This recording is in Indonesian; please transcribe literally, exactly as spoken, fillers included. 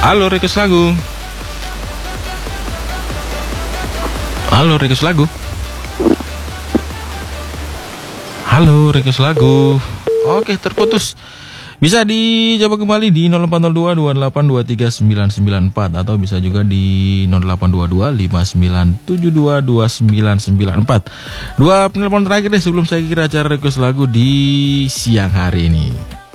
Halo request lagu. Halo request lagu. Halo request lagu. Oke, terputus. Bisa dicoba kembali di nol empat nol dua dua delapan dua tiga sembilan sembilan empat atau bisa juga di nol delapan dua dua lima sembilan tujuh dua dua sembilan sembilan empat. Dua penelpon terakhir deh sebelum saya kira acara request lagu di siang hari ini.